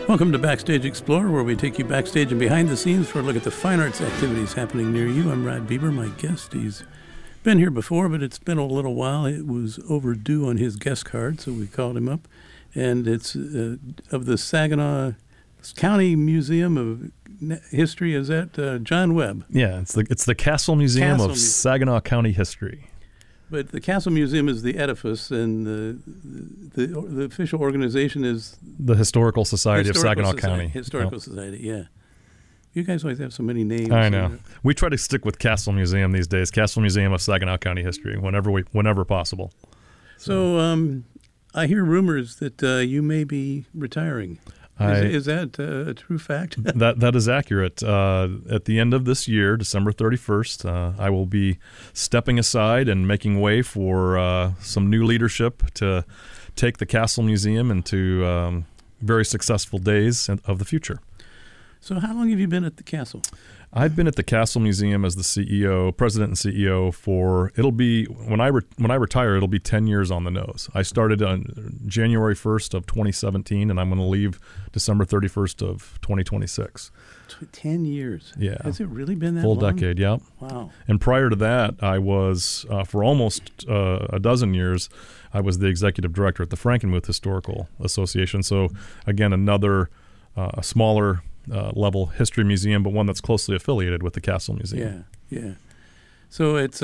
Welcome to Backstage Explorer, where we take you backstage and behind the scenes for a look at the fine arts activities happening near you. I'm Rod Bieber. My guest, he's been here before, but it's been a little while. It was overdue on his guest card, so we called him up. And it's of the Saginaw County Museum of History. Is that John Webb? Yeah, it's the Castle Museum of Saginaw County History. But the Castle Museum is the edifice, and the official organization is the Historical Society of Saginaw County. Historical Society, yeah. You guys always have so many names. I know. We try to stick with Castle Museum these days. Castle Museum of Saginaw County History, whenever possible. So I hear rumors that you may be retiring. Is that a true fact? That is accurate. At the end of this year, December 31st, I will be stepping aside and making way for some new leadership to take the Castle Museum into very successful days of the future. So how long have you been at the Castle? I've been at the Castle Museum as the president and CEO when I retire, it'll be 10 years on the nose. I started on January 1st of 2017, and I'm going to leave December 31st of 2026. 10 years. Yeah. Has it really been that full long? decade? Yeah. Wow. And prior to that, I was for almost a dozen years, I was the executive director at the Frankenmuth Historical Association. So again, another smaller level history museum, but one that's closely affiliated with the Castle Museum. Yeah. So it's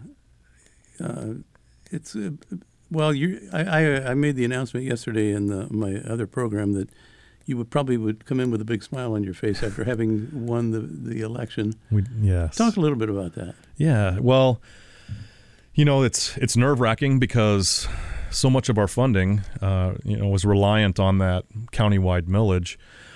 I made the announcement yesterday in my other program that you would come in with a big smile on your face after having won the election. Yes. Talk a little bit about that. Yeah. Well, it's nerve-wracking because so much of our funding, was reliant on that countywide millage.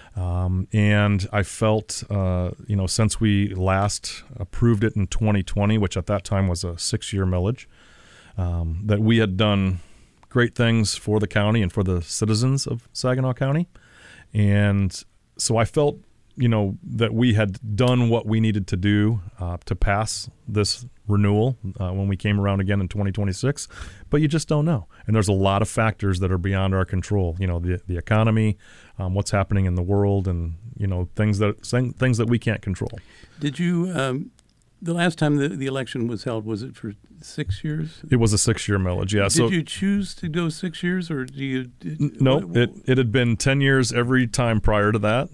And I felt, since we last approved it in 2020, which at that time was a 6-year millage, that we had done great things for the county and for the citizens of Saginaw County. And so I felt, that we had done what we needed to do to pass this renewal when we came around again in 2026. But you just don't know. And there's a lot of factors that are beyond our control. The economy, what's happening in the world, and things that we can't control. Did you the last time the election was held, was it for 6 years? It was a 6-year millage, yeah. Did you choose to go 6 years, or do you? No, it had been 10 years every time prior to that.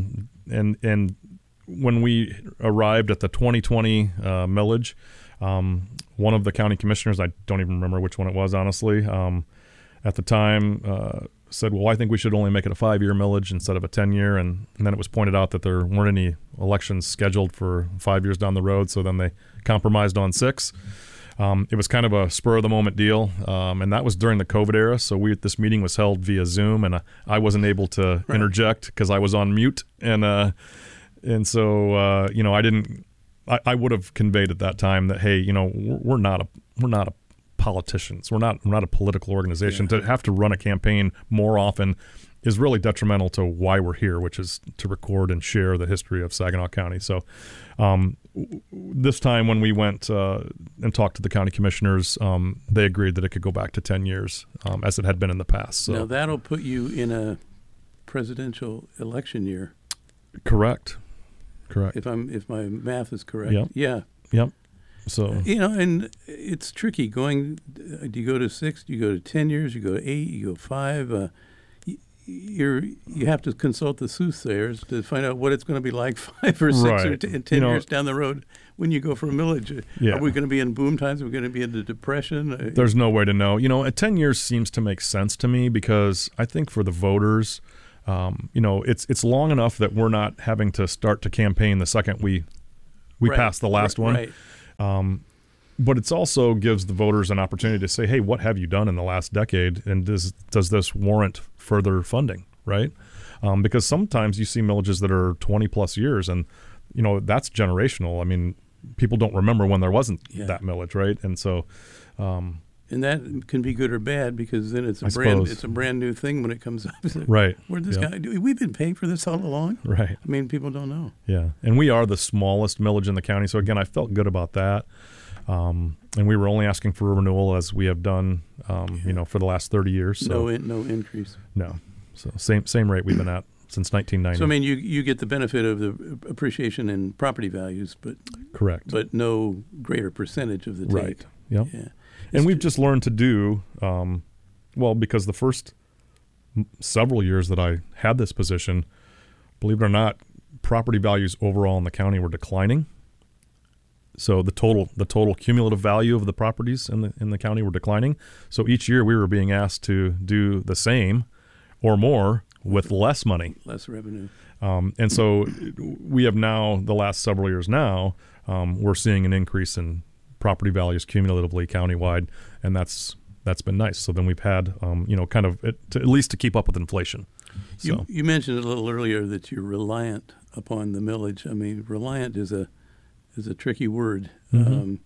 And when we arrived at the 2020 millage, one of the county commissioners, I don't even remember which one it was, honestly, at the time said, well, I think we should only make it a 5-year millage instead of a 10-year. And then it was pointed out that there weren't any elections scheduled for 5 years down the road, so then they compromised on 6. It was kind of a spur-of-the-moment deal, and that was during the COVID era. So this meeting was held via Zoom, and I wasn't able to interject because I was on mute, and so I didn't. I would have conveyed at that time that, hey, we're not a politicians. We're not a political organization. Yeah. To have to run a campaign more often is really detrimental to why we're here, which is to record and share the history of Saginaw County. So this time when we went and talked to the county commissioners, they agreed that it could go back to 10 years as it had been in the past. So. Now that'll put you in a presidential election year. Correct. If my math is correct. Yep. Yeah. Yep. So and it's tricky going. Do you go to 6? Do you go to 10 years? You go to 8? You go 5? You have to consult the soothsayers to find out what it's going to be like 5 or 6 or 10 years down the road when you go for a millage. Yeah. Are we going to be in boom times? Are we going to be in the depression? There's no way to know. At 10 years seems to make sense to me because I think for the voters, it's long enough that we're not having to start to campaign the second we pass the last one. Right. But it also gives the voters an opportunity to say, hey, what have you done in the last decade? And does this warrant further funding, right? Because sometimes you see millages that are 20 plus years and, that's generational. I mean, people don't remember when there wasn't that millage, right? And so... and that can be good or bad because then it's a brand new thing when it comes up. Right. Where'd this guy do? We've been paying for this all along. Right. I mean, people don't know. Yeah. And we are the smallest millage in the county. So again, I felt good about that. And we were only asking for a renewal as we have done, for the last 30 years. So no increase. No. So same rate we've been at since 1990. So I mean, you get the benefit of the appreciation in property values, but correct, but no greater percentage of the take. right. Yep. Yeah. And we've just learned to do well, because the first several years that I had this position, believe it or not, property values overall in the county were declining. So the total cumulative value of the properties in the county were declining. So each year we were being asked to do the same or more with less money, less revenue. And so we have now, the last several years now, we're seeing an increase in property values cumulatively countywide, and that's been nice. So then we've had kind of at least to keep up with inflation. So You mentioned a little earlier that you're reliant upon the millage. I mean, reliant is a tricky word. Mm-hmm.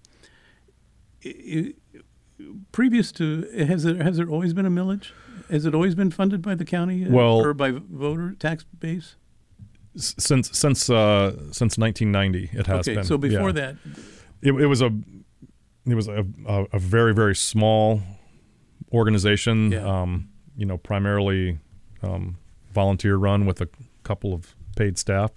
Previous to, has there always been a millage? Has it always been funded by the county or by voter tax base? Since 1990, it has been. Okay, so before that, it was a very, very small organization. Yeah. Primarily volunteer run with a couple of paid staff.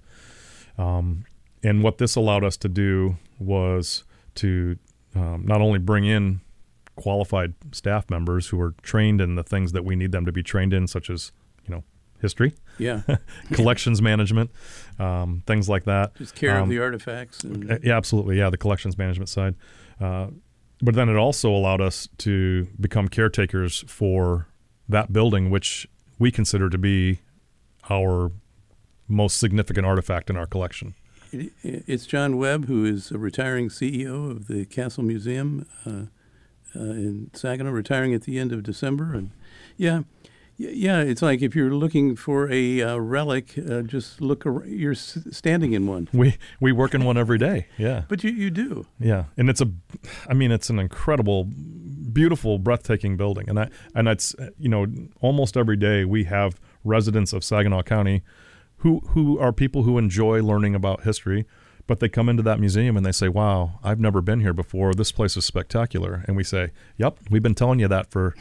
And what this allowed us to do was to not only bring in qualified staff members who are trained in the things that we need them to be trained in, such as, history, yeah, collections management, things like that. Just care of the artifacts. Yeah, absolutely. Yeah, the collections management side. But then it also allowed us to become caretakers for that building, which we consider to be our most significant artifact in our collection. It's John Webb, who is a retiring CEO of the Castle Museum in Saginaw, retiring at the end of December. And yeah, it's like if you're looking for a relic, just look. You're standing in one. We work in one every day. Yeah, but you do. Yeah, and it's an incredible, beautiful, breathtaking building, and it's almost every day we have residents of Saginaw County who are people who enjoy learning about history, but they come into that museum and they say, wow, I've never been here before. This place is spectacular. And we say, yep, we've been telling you that for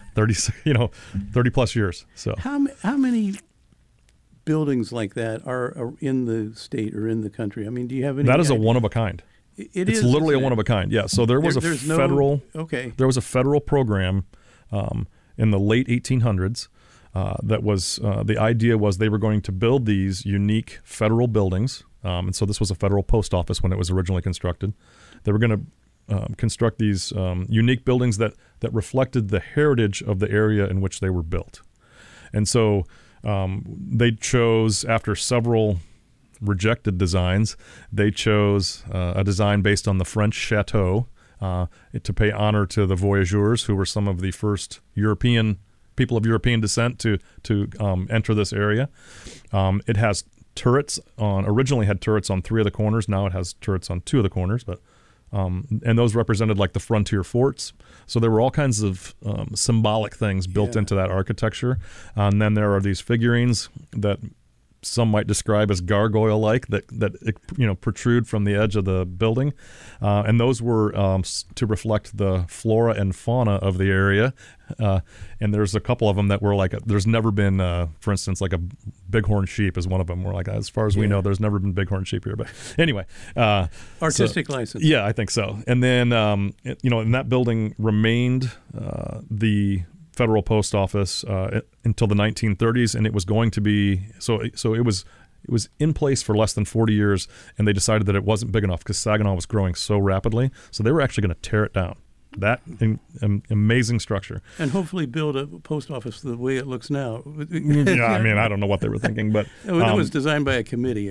30 plus years. So how many buildings like that are in the state or in the country? I mean, do you have any? That is a one of a kind. It's literally a one of a kind. Yeah. So there was there was a federal program in the late 1800s. That was the idea was they were going to build these unique federal buildings, and so this was a federal post office when it was originally constructed. They were going to construct these unique buildings that reflected the heritage of the area in which they were built, and so they chose, after several rejected designs, they chose a design based on the French chateau to pay honor to the voyageurs, who were some of the first people of European descent to enter this area. It has turrets originally had turrets on 3 of the corners. Now it has turrets on 2 of the corners, but and those represented like the frontier forts. So there were all kinds of symbolic things built into that architecture. And then there are these figurines that some might describe as gargoyle-like that protrude from the edge of the building, and those were to reflect the flora and fauna of the area. And there's a couple of them that were like, there's never been, for instance, like a bighorn sheep is one of them. We're like, as far as we know, there's never been bighorn sheep here. But anyway, artistic license. Yeah, I think so. And then and that building remained the federal post office until the 1930s, and it was going to be so it was in place for less than 40 years, and they decided that it wasn't big enough because Saginaw was growing so rapidly, so they were actually going to tear it down. That amazing structure, and hopefully build a post office the way it looks now. Yeah, I mean, I don't know what they were thinking, but it was designed by a committee.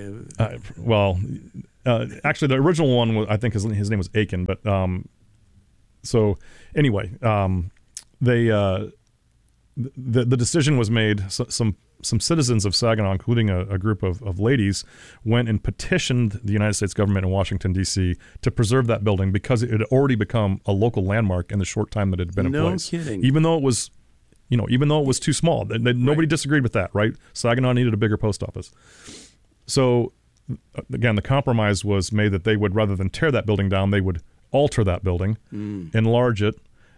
Actually, the original one was, I think his name was Aiken, but so anyway. The decision was made. Some citizens of Saginaw, including a group of ladies, went and petitioned the United States government in Washington, D.C. to preserve that building because it had already become a local landmark in the short time that it had been in place. No kidding. Even though it was too small, nobody disagreed with that, right? Saginaw needed a bigger post office. So again, the compromise was made that they would, rather than tear that building down, they would alter that building, enlarge it,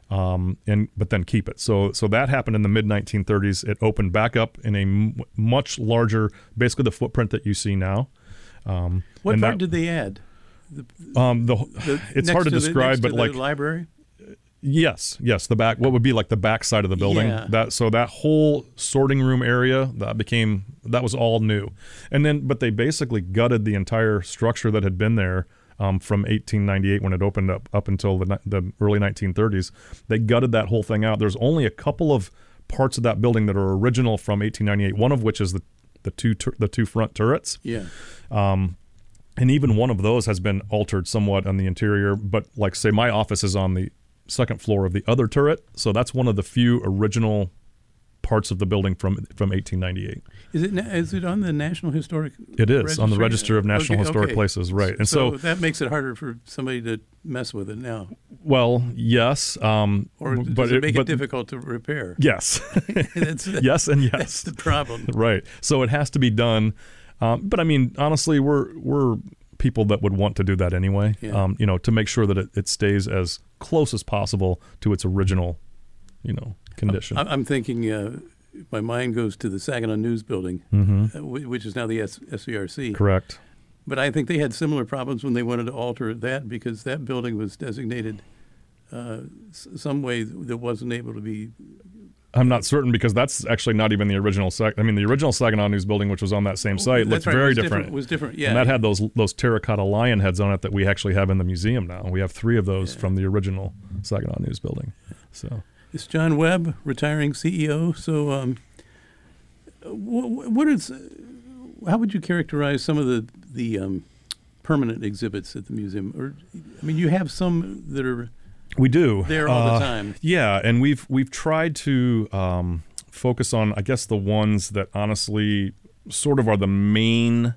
but then keep it. So that happened in the mid 1930s. It opened back up in a much larger, basically the footprint that you see now. What part did they add? It's hard to describe, but like the library. Yes, the back. What would be like the back side of the building? Yeah. That whole sorting room area that was all new, but they basically gutted the entire structure that had been there from 1898 when it opened up until the early 1930s. They gutted that whole thing out. There's only a couple of parts of that building that are original from 1898. One of which is the two front turrets. Yeah. And even one of those has been altered somewhat on the interior. But like say my office is on the second floor of the other turret, so that's one of the few original parts of the building from 1898. Is it on the National Historic? It is Registry? on the Register of National Historic Places, right? And so that makes it harder for somebody to mess with it now. Well, yes, or does it make it difficult to repair? Yes, yes, and yes. That's the problem, right? So it has to be done. But I mean, honestly, we're people that would want to do that anyway. Yeah. To make sure that it stays as close as possible to its original, condition. I'm thinking. My mind goes to the Saginaw News Building, which is now the SCRC. Correct. But I think they had similar problems when they wanted to alter that because that building was designated some way that wasn't able to be. I'm not certain because that's actually not even the original the original Saginaw News Building, which was on that same site, looked very different. It was different, yeah. And that had those terracotta lion heads on it that we actually have in the museum now. We have 3 of those from the original Saginaw News Building. So it's John Webb, retiring CEO. So, how would you characterize some of the permanent exhibits at the museum? Or, you have some that are. We do there all the time. Yeah, and we've tried to focus on, I guess, the ones that honestly sort of are the main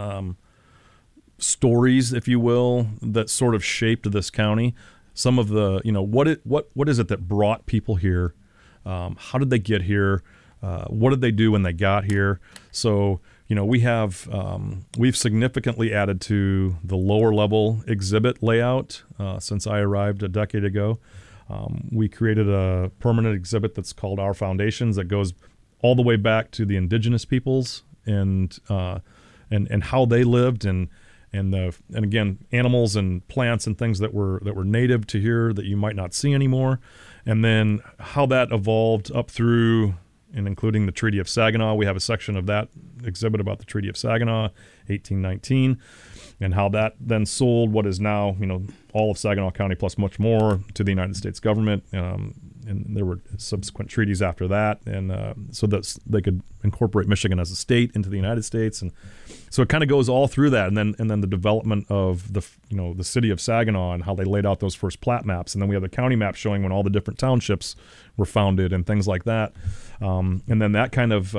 stories, if you will, that sort of shaped this county. Some of the, what is it that brought people here? How did they get here? What did they do when they got here? So, we've significantly added to the lower level exhibit layout since I arrived a decade ago. We created a permanent exhibit that's called Our Foundations that goes all the way back to the indigenous peoples and how they lived and again animals and plants and things that were native to here that you might not see anymore, and then how that evolved up through and including the Treaty of Saginaw. We have a section of that exhibit about the Treaty of Saginaw, 1819, and how that then sold what is now, all of Saginaw County plus much more to the United States government. And there were subsequent treaties after that, and so that they could incorporate Michigan as a state into the United States, and so it kind of goes all through that, and then the development of the city of Saginaw and how they laid out those first plat maps, and then we have the county map showing when all the different townships were founded and things like that, and then that kind of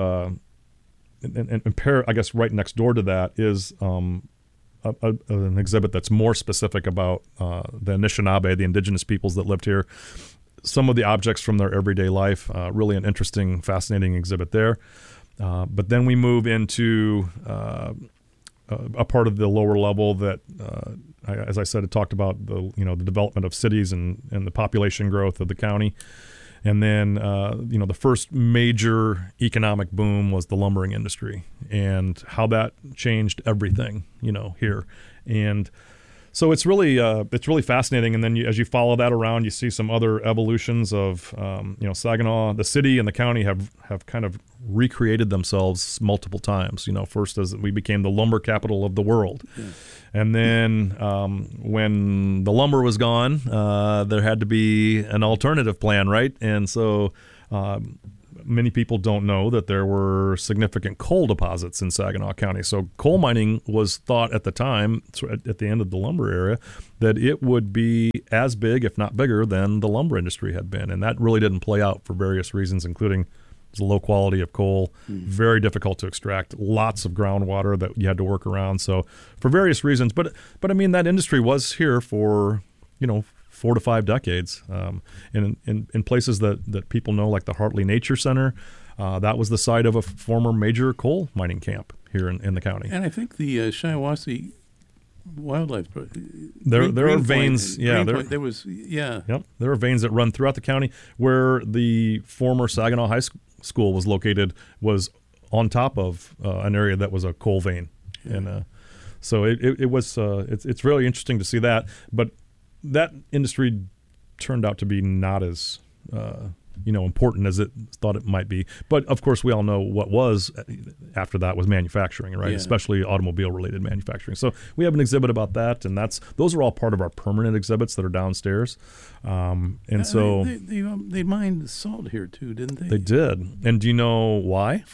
I guess right next door to that is an exhibit that's more specific about the Anishinaabe, the indigenous peoples that lived here. Some of the objects from their everyday life, really an interesting, fascinating exhibit there. But then we move into a part of the lower level that, as I said, it talked about the development of cities and the population growth of the county. And then, the first major economic boom was the lumbering industry and how that changed everything, here. And so it's really fascinating. And then as you follow that around, you see some other evolutions of, Saginaw, the city and the county have kind of recreated themselves multiple times. First as we became the lumber capital of the world. Yeah. And then when the lumber was gone, there had to be an alternative plan, right? And so many people don't know that there were significant coal deposits in Saginaw County. So coal mining was thought at the time, at the end of the lumber era, that it would be as big, if not bigger, than the lumber industry had been. And that really didn't play out for various reasons, including the low quality of coal, very difficult to extract, lots of groundwater that you had to work around. So for various reasons, but I mean, that industry was here for, 4 to 5 decades. In places that people know, like the Hartley Nature Center, that was the site of a former major coal mining camp here in the county. And I think the Shiawassee wildlife. There are Greenpoint, veins. Yeah, there was. Yeah. Yep, there are veins that run throughout the county. Where the former Saginaw High School was located was on top of an area that was a coal vein, and so it was. It's really interesting to see that, but that industry turned out to be not as important as it thought it might be. But of course, we all know what was after that was manufacturing, right? Yeah. Especially automobile-related manufacturing. So we have an exhibit about that, and those are all part of our permanent exhibits that are downstairs. So they mined salt here too, didn't they? They did. And do you know why?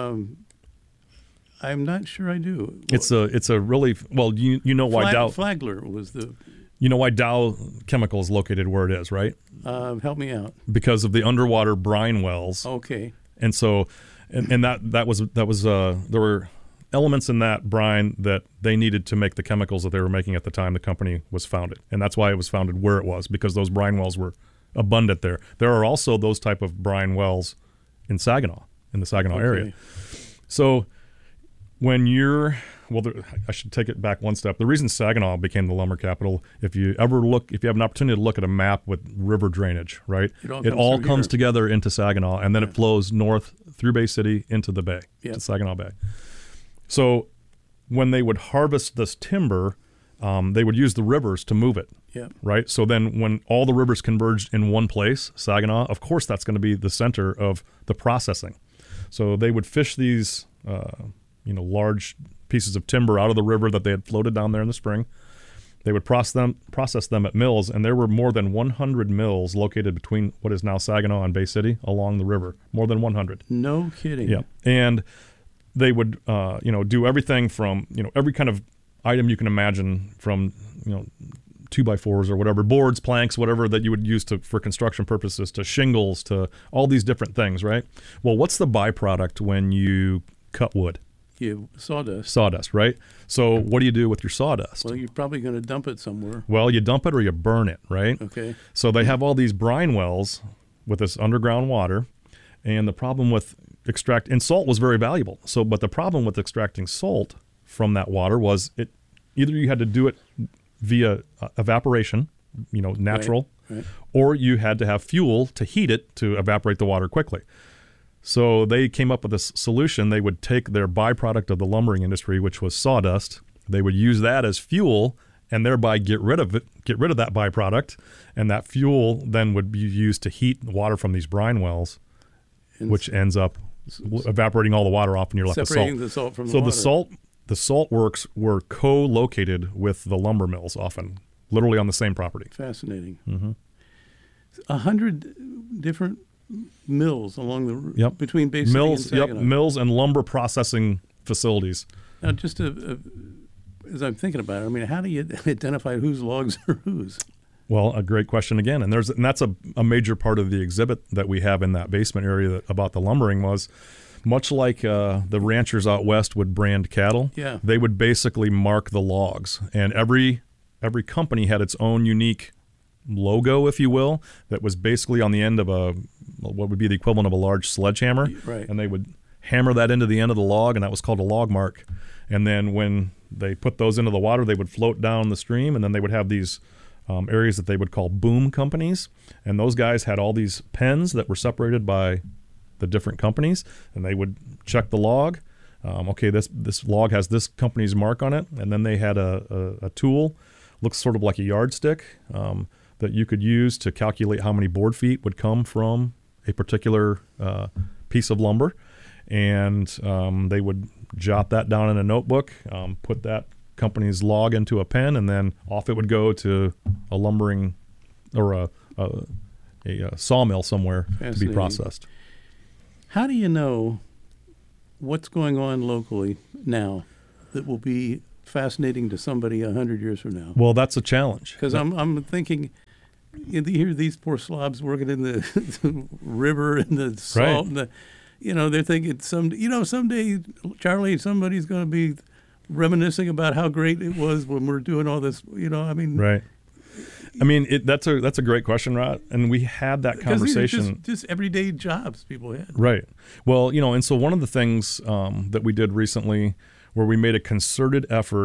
I'm not sure I do. It's a really well. You know why Dow Flagler was the. You know why Dow Chemical is located where it is, right? Help me out. Because of the underwater brine wells. Okay. And so, and that was there were elements in that brine that they needed to make the chemicals that they were making at the time the company was founded, and that's why it was founded where it was, because those brine wells were abundant there. There are also those type of brine wells in Saginaw, in the Saginaw area. So when you're I should take it back one step. The reason Saginaw became the lumber capital, if you have an opportunity to look at a map with river drainage, right? It all comes together into Saginaw, and then it flows north through Bay City into the bay, to Saginaw Bay. So when they would harvest this timber, they would use the rivers to move it, right? So then when all the rivers converged in one place, Saginaw, of course that's going to be the center of the processing. So they would fish these large pieces of timber out of the river that they had floated down there in the spring. They would process them at mills, and there were more than 100 mills located between what is now Saginaw and Bay City along the river. More than 100. No kidding. Yeah, and they would do everything from every kind of item you can imagine, from 2x4s or whatever, boards, planks, whatever that you would use for construction purposes, to shingles, to all these different things, right? Well, what's the byproduct when you cut wood? Sawdust. Sawdust, right? So what do you do with your sawdust? Well, you're probably going to dump it somewhere. Well, you dump it or you burn it, right? Okay. So they have all these brine wells with this underground water, and the problem with and salt was very valuable. But the problem with extracting salt from that water was either you had to do it via evaporation, natural, right. Or you had to have fuel to heat it to evaporate the water quickly. So they came up with this solution. They would take their byproduct of the lumbering industry, which was sawdust. They would use that as fuel, and thereby get rid of that byproduct. And that fuel then would be used to heat water from these brine wells, which ends up evaporating all the water off, and you're left with salt. Separating the salt from the water. So the salt works were co-located with the lumber mills, often literally on the same property. Fascinating. Mm-hmm. 100 different mills along the between Bay City and Saginaw. Mills and lumber processing facilities. Now, just as I'm thinking about it, I mean, how do you identify whose logs are whose? Well, a great question again, and that's a major part of the exhibit that we have in that basement area about the lumbering was, much like the ranchers out west would brand cattle. Yeah. They would basically mark the logs, and every company had its own unique logo, if you will, that was basically on the end of what would be the equivalent of a large sledgehammer. Right. And they would hammer that into the end of the log, and that was called a log mark. And then when they put those into the water, they would float down the stream, and then they would have these areas that they would call boom companies. And those guys had all these pens that were separated by the different companies, and they would check the log. Okay, this log has this company's mark on it, and then they had a tool, looks sort of like a yardstick, that you could use to calculate how many board feet would come from a particular piece of lumber. And they would jot that down in a notebook, put that company's log into a pen, and then off it would go to a lumbering or a sawmill somewhere to be processed. How do you know what's going on locally now that will be fascinating to somebody 100 years from now? Well, that's a challenge. Because I'm thinking, you hear these poor slobs working in the river and the salt, right. And they're thinking someday, Charlie, somebody's going to be reminiscing about how great it was when we're doing all this. Right. I mean, that's a great question, Rod. And we had that conversation. Just everyday jobs people had. Right. Well, and so one of the things that we did recently, where we made a concerted effort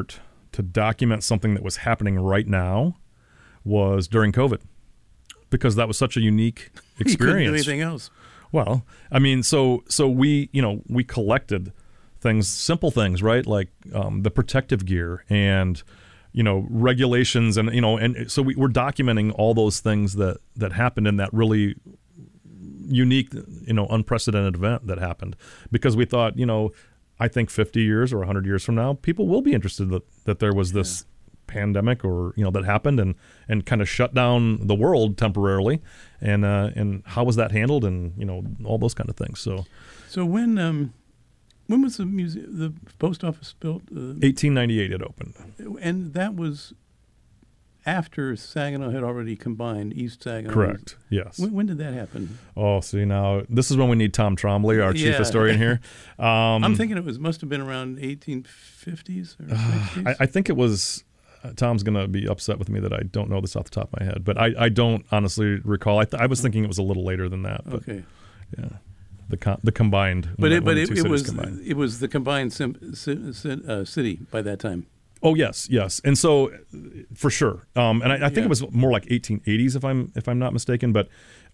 to document something that was happening right now was during COVID, because that was such a unique experience. You couldn't do anything else. Well, I mean, so we collected things, simple things, right? Like the protective gear and, regulations and so we're documenting all those things that happened in that really unique, unprecedented event that happened, because we thought, I think 50 years or 100 years from now, people will be interested that there was this pandemic or, that happened and kind of shut down the world temporarily. And how was that handled, and, all those kind of things. So when was the post office built? 1898 it opened. And that was after Saginaw had already combined, East Saginaw. Correct, yes. When did that happen? Oh, see, now this is when we need Tom Trombley, our chief historian here. I'm thinking must have been around 1850s or 60s. I think it was. Tom's going to be upset with me that I don't know this off the top of my head, but I don't honestly recall. I was thinking it was a little later than that. But, okay. Yeah. The combined. But it was the combined city by that time. Oh yes, and so for sure. And I think it was more like 1880s if I'm not mistaken. But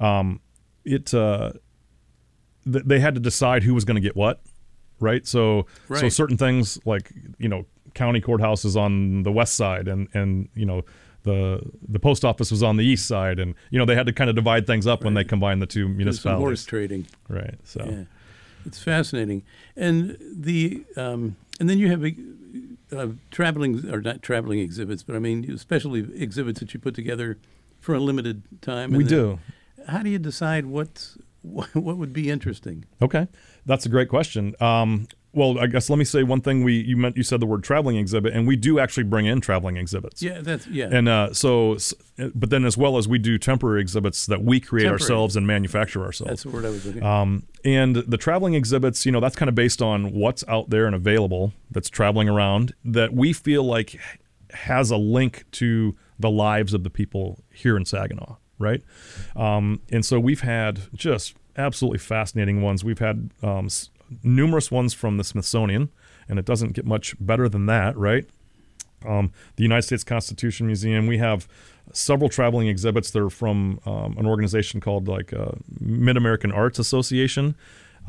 they had to decide who was going to get what, right? So certain things like county courthouse is on the west side, and the post office was on the east side, and they had to kind of divide things up when they combined the two municipalities. Some horse trading, right? So it's fascinating, and and then you have traveling, or not traveling exhibits, but I mean especially exhibits that you put together for a limited time. We do. How do you decide what would be interesting? Okay, that's a great question. Well, I guess let me say one thing. You said the word traveling exhibit, and we do actually bring in traveling exhibits. Yeah, And but then as well as we do temporary exhibits that we create ourselves and manufacture ourselves. That's the word I was looking for. And the traveling exhibits, that's kind of based on what's out there and available that's traveling around that we feel like has a link to the lives of the people here in Saginaw, right? And so we've had just absolutely fascinating ones. We've had numerous ones from the Smithsonian, and it doesn't get much better than that, right? The United States Constitution Museum. We have several traveling exhibits that are from an organization called Mid-American Arts Association.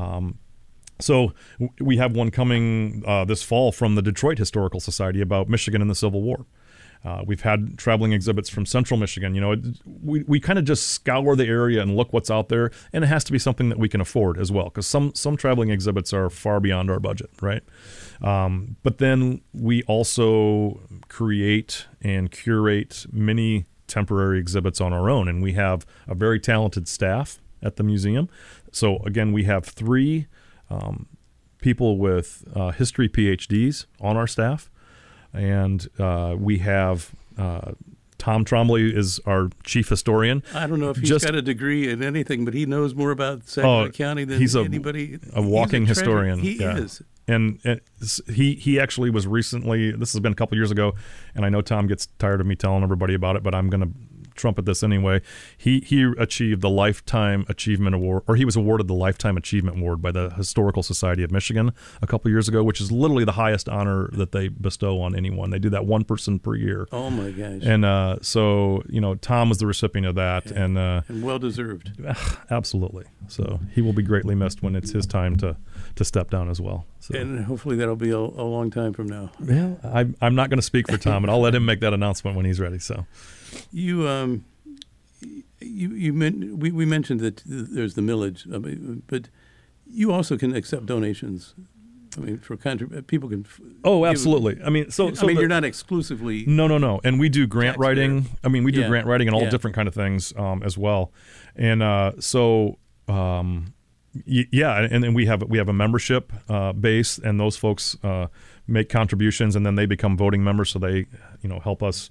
So we have one coming this fall from the Detroit Historical Society about Michigan and the Civil War. We've had traveling exhibits from Central Michigan. We kind of just scour the area and look what's out there, and it has to be something that we can afford as well, because some traveling exhibits are far beyond our budget, right? But then we also create and curate many temporary exhibits on our own, and we have a very talented staff at the museum. So again, we have 3 people with history PhDs on our staff. And we have Tom Trombley is our chief historian. I don't know if he's got a degree in anything, but he knows more about Saginaw County than anybody. A walking historian. He is. And he actually was recently, this has been a couple years ago, and I know Tom gets tired of me telling everybody about it, but I'm going to trumpet this anyway. He achieved the Lifetime Achievement Award, or he was awarded the Lifetime Achievement Award by the Historical Society of Michigan a couple years ago, which is literally the highest honor that they bestow on anyone. They do that one person per year. Oh my gosh. And so Tom was the recipient of that, and well deserved. Absolutely. So he will be greatly missed when it's his time to step down as well. So. And hopefully that'll be a long time from now. Yeah, I'm not going to speak for Tom, and I'll let him make that announcement when he's ready. So. We mentioned that there's the millage, but you also can accept donations. I mean, for people can. Oh, absolutely. I mean, you're not exclusively. No, and we do grant writing. Taxpayer. I mean, we do grant writing and all different kind of things as well, and and then we have a membership base, and those folks make contributions, and then they become voting members, so they help us.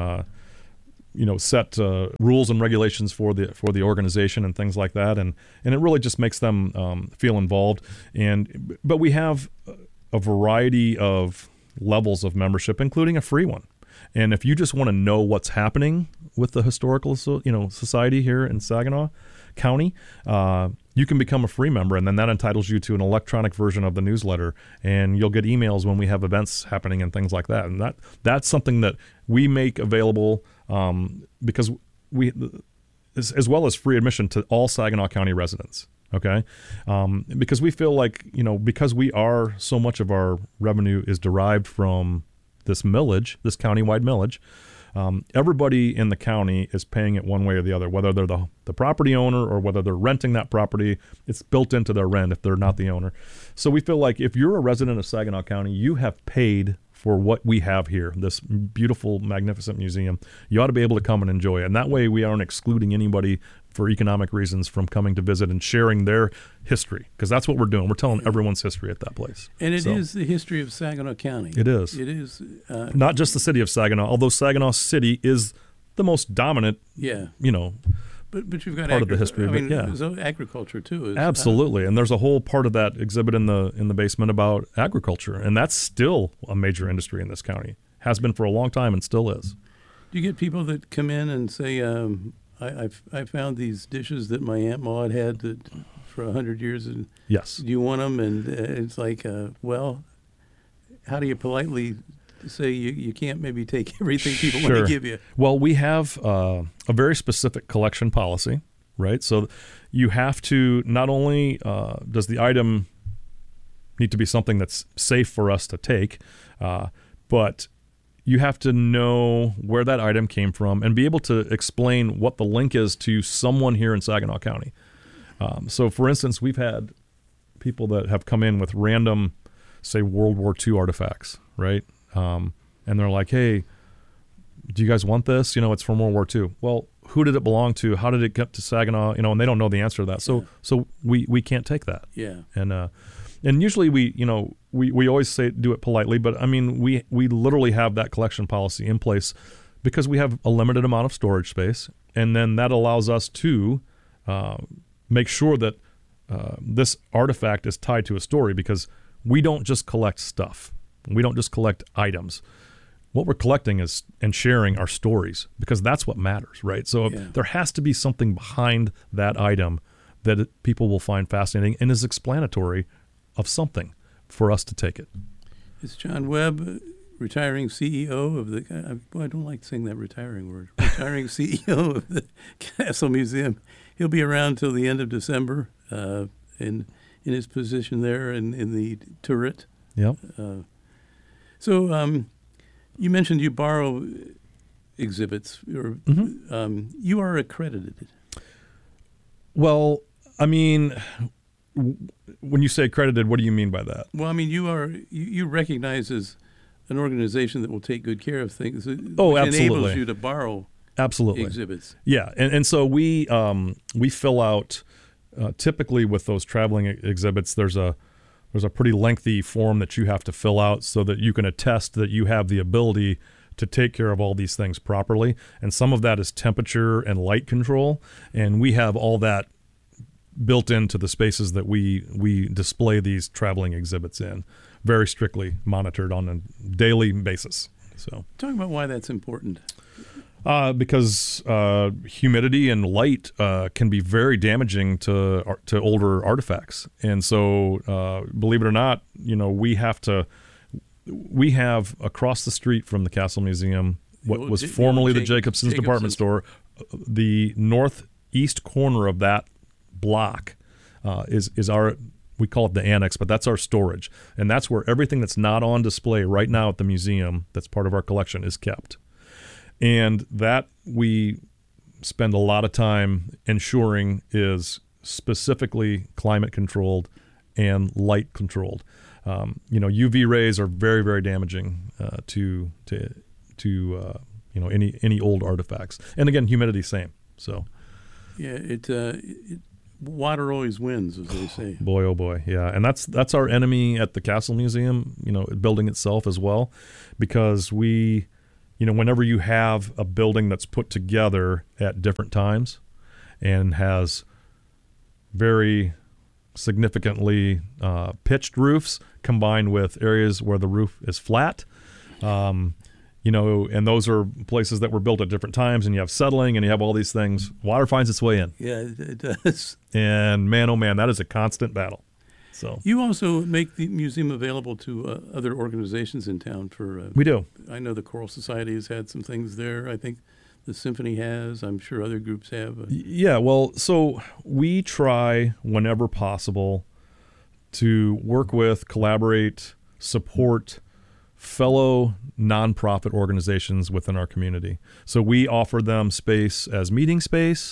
Set rules and regulations for the organization and things like that, and it really just makes them feel involved. But we have a variety of levels of membership, including a free one. And if you just want to know what's happening with the historical society here in Saginaw County, you can become a free member, and then that entitles you to an electronic version of the newsletter, and you'll get emails when we have events happening and things like that. And that's something that we make available because we, as well as free admission to all Saginaw County residents. Okay, because we feel like, because we are, so much of our revenue is derived from this millage, this countywide millage. Everybody in the county is paying it one way or the other, whether they're the property owner or whether they're renting that property. It's built into their rent if they're not the owner. So we feel like if you're a resident of Saginaw County, you have paid for what we have here, this beautiful, magnificent museum. You ought to be able to come and enjoy it. And that way we aren't excluding anybody for economic reasons from coming to visit and sharing their history, because that's what we're doing. We're telling everyone's history at that place. And it is the history of Saginaw County. It is. It is. Not just the city of Saginaw, although Saginaw City is the most dominant, But you've got part of the history. So agriculture too. Absolutely, and there's a whole part of that exhibit in the basement about agriculture, and that's still a major industry in this county. Has been for a long time and still is. Do you get people that come in and say, I found these dishes that my Aunt Maud had for 100 years, and yes, do you want them? And it's like, well, how do you politely say you can't maybe take everything people want to give you? Well, we have a very specific collection policy, right? So you have to, not only does the item need to be something that's safe for us to take, but you have to know where that item came from and be able to explain what the link is to someone here in Saginaw County. So, for instance, we've had people that have come in with random, say, World War II artifacts, right? And they're like, hey, do you guys want this? It's from World War II. Well, who did it belong to? How did it get to Saginaw? And they don't know the answer to that. So we can't take that. Yeah. And usually we always say do it politely, but I mean, we literally have that collection policy in place because we have a limited amount of storage space. And then that allows us to make sure that this artifact is tied to a story, because we don't just collect stuff. We don't just collect items. What we're collecting is and sharing our stories, because that's what matters, right? So there has to be something behind that item that people will find fascinating and is explanatory of something for us to take it. It's John Webb, retiring CEO of the, I don't like saying that retiring word, retiring CEO of the Castle Museum. He'll be around till the end of December in his position there in the turret. Yep. So you mentioned you borrow exhibits, or you are accredited. Well, I mean, when you say accredited, what do you mean by that? Well, I mean, you recognize as an organization that will take good care of things. Oh, which absolutely. enables you to borrow exhibits. Yeah, and so we fill out typically with those traveling exhibits. There's a pretty lengthy form that you have to fill out so that you can attest that you have the ability to take care of all these things properly. And some of that is temperature and light control, and we have all that built into the spaces that we display these traveling exhibits in, very strictly monitored on a daily basis. So, talk about why that's important. Because humidity and light can be very damaging to older artifacts, and so believe it or not, we have across the street from the Castle Museum what was formerly the Jacobson's department store. The northeast corner of that block is our, we call it the annex, but that's our storage, and that's where everything that's not on display right now at the museum that's part of our collection is kept. And that we spend a lot of time ensuring is specifically climate controlled and light controlled. UV rays are very, very damaging to any old artifacts. And again, humidity, same. So yeah, water always wins, as they say. Boy, oh boy, yeah. And that's our enemy at the Castle Museum, building itself as well, because whenever you have a building that's put together at different times and has very significantly pitched roofs combined with areas where the roof is flat, and those are places that were built at different times, and you have settling and you have all these things. Water finds its way in. Yeah, it does. And man, oh man, that is a constant battle. So you also make the museum available to other organizations in town for. We do. I know the Choral Society has had some things there. I think the symphony has. I'm sure other groups have. Yeah, well, so we try whenever possible to work with, collaborate, support fellow nonprofit organizations within our community. So we offer them space as meeting space.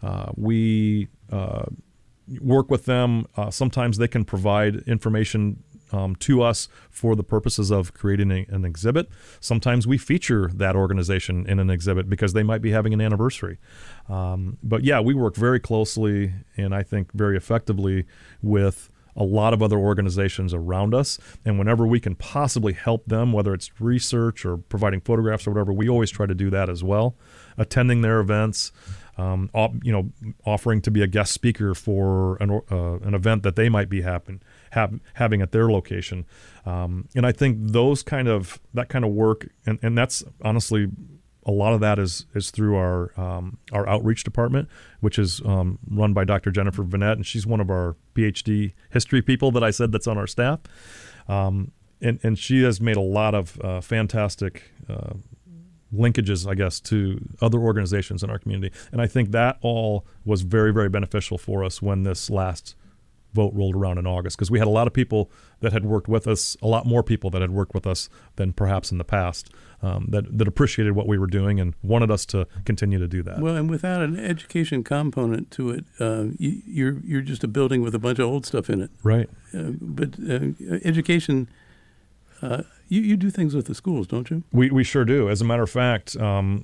We work with them. Sometimes they can provide information to us for the purposes of creating an exhibit. Sometimes we feature that organization in an exhibit because they might be having an anniversary. But yeah, we work very closely and I think very effectively with a lot of other organizations around us. And whenever we can possibly help them, whether it's research or providing photographs or whatever, we always try to do that as well. Attending their events, offering to be a guest speaker for an event that they might be having at their location. And I think that kind of work, and that's honestly, a lot of that is through our outreach department, which is run by Dr. Jennifer Vanette, and she's one of our PhD history people that I said that's on our staff. And she has made a lot of fantastic linkages, I guess, to other organizations in our community. And I think that all was very, very beneficial for us when this last vote rolled around in August, because we had a lot of people that had worked with us, a lot more people that had worked with us than perhaps in the past, that appreciated what we were doing and wanted us to continue to do that. Well, and without an education component to it, you're just a building with a bunch of old stuff in it. Right. But education, you do things with the schools, don't you? We sure do. As a matter of fact, since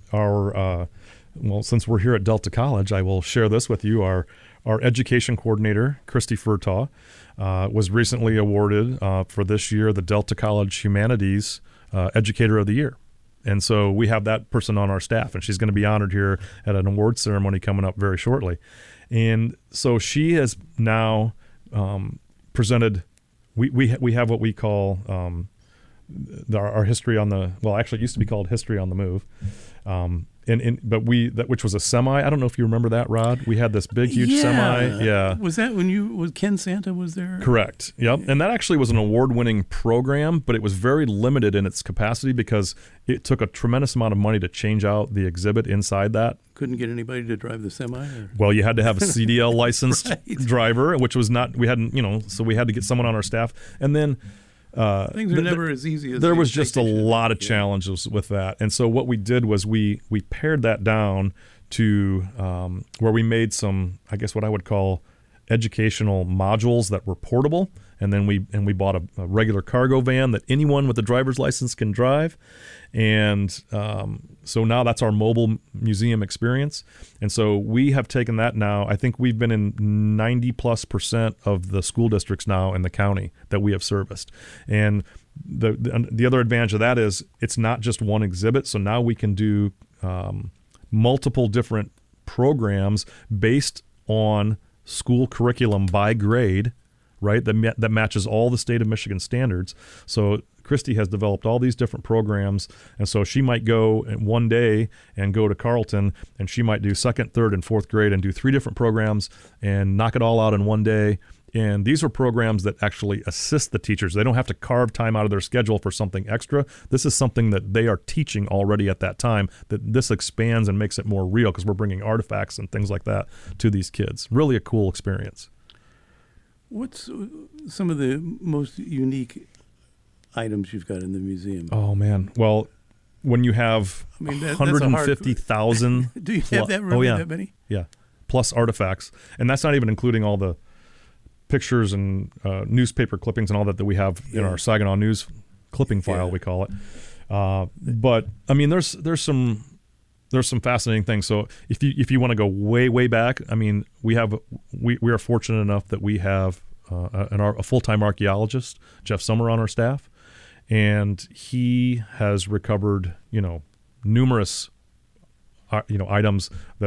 we're here at Delta College, I will share this with you. Our education coordinator, Christy Furtaw, was recently awarded for this year the Delta College Humanities Educator of the Year. And so we have that person on our staff, and she's going to be honored here at an award ceremony coming up very shortly. And so she has now presented, we have what we call our history on the, well, actually it used to be called History on the Move. Which was a semi. I don't know if you remember that, Rod. We had this big, huge semi. Yeah. Was that when Ken Santa was there? Correct. Yep. And that actually was an award-winning program, but it was very limited in its capacity because it took a tremendous amount of money to change out the exhibit inside that. Couldn't get anybody to drive the semi? Or? Well, you had to have a CDL licensed Right. driver, which was not, we hadn't, so we had to get someone on our staff. And then things are never as easy as there was just a lot of challenges with that. And so what we did was we pared that down to where we made some, I guess what I would call educational modules that were portable. And then we bought a regular cargo van that anyone with a driver's license can drive. And so now that's our mobile museum experience. And so we have taken that now. I think we've been in 90+% of the school districts now in the county that we have serviced. And the other advantage of that is it's not just one exhibit. So now we can do multiple different programs based on school curriculum by grade, right? That matches all the state of Michigan standards. So Christy has developed all these different programs, and so she might go in one day and go to Carleton, and she might do second, third, and fourth grade and do 3 different programs and knock it all out in one day. And these are programs that actually assist the teachers. They don't have to carve time out of their schedule for something extra. This is something that they are teaching already at that time, that this expands and makes it more real because we're bringing artifacts and things like that to these kids. Really a cool experience. What's some of the most unique items you've got in the museum? Oh, man. Well, when you have 150,000... Do you have that really that many? Yeah, plus artifacts. And that's not even including all the pictures and newspaper clippings and all that we have in our Saginaw News clipping file, we call it. But, I mean, there's some fascinating things. So if you want to go way, way back, I mean, we are fortunate enough that we have a full-time archaeologist, Jeff Summer, on our staff. And he has recovered, numerous, items that